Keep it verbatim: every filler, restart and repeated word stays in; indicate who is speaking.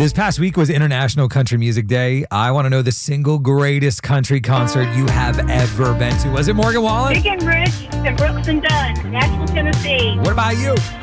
Speaker 1: This past week was International Country Music Day. I want to know the single greatest country concert you have ever been to. Was it Morgan Wallen?
Speaker 2: Big and Rich and Brooks and Dunn, Nashville, Tennessee.
Speaker 1: What about you?